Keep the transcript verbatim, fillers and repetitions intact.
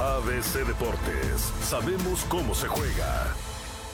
A B C Deportes, sabemos cómo se juega.